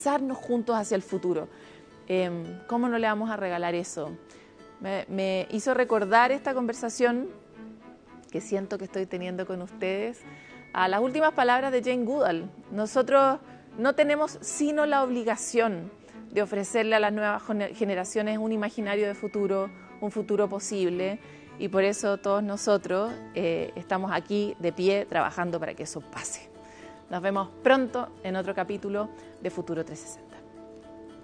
Lanzarnos juntos hacia el futuro. ¿Cómo no le vamos a regalar eso? Me hizo recordar esta conversación que siento que estoy teniendo con ustedes a las últimas palabras de Jane Goodall. Nosotros no tenemos sino la obligación de ofrecerle a las nuevas generaciones un imaginario de futuro, un futuro posible, y por eso todos nosotros estamos aquí de pie trabajando para que eso pase. Nos vemos pronto en otro capítulo de Futuro 360.